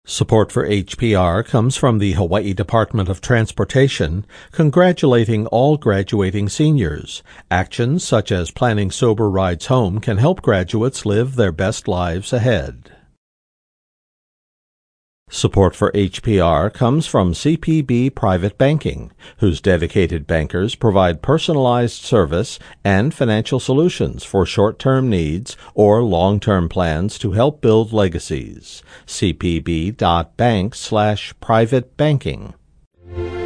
Support for HPR comes from the Hawaii Department of Transportation, congratulating all graduating seniors. Actions such as planning sober rides home can help graduates live their best lives ahead. Support for HPR comes from CPB Private Banking, whose dedicated bankers provide personalized service and financial solutions for short-term needs or long-term plans to help build legacies. cpb.bank/privatebanking.